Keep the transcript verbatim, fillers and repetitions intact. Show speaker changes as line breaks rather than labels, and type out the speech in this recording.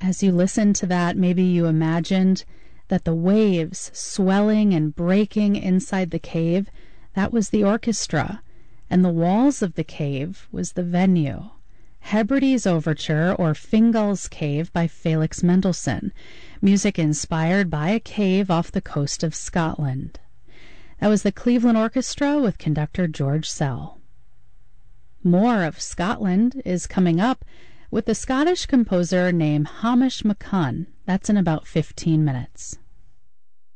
As you listened to that, maybe you imagined that the waves swelling and breaking inside the cave, that was the orchestra, and the walls of the cave was the venue. Hebrides Overture, or Fingal's Cave by Felix Mendelssohn, music inspired by a cave off the coast of Scotland. That was the Cleveland Orchestra with conductor George Sell. More of Scotland is coming up with the Scottish composer named Hamish McCunn. That's in about fifteen minutes.